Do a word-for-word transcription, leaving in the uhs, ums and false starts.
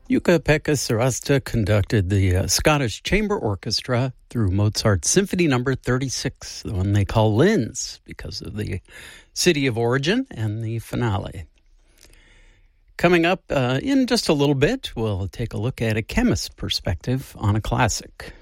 Jukka-Pekka Sirasta conducted the uh, Scottish Chamber Orchestra through Mozart's Symphony Number thirty-six, the one they call Linz, because of the city of origin and the finale. Coming up uh, in just a little bit, we'll take a look at a chemist's perspective on a classic.